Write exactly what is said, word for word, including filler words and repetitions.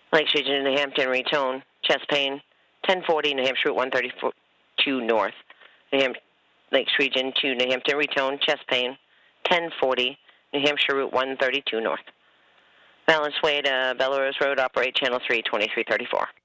Lakes Region, New Hampton, retone, chest pain, ten forty, New Hampshire Route one thirty-two North. New Ham- Lakes Region to New Hampton, retone, chest pain, ten forty, New Hampshire Route one thirty-two North. Balance way to Bellerose Road, operate channel three, twenty-three thirty-four.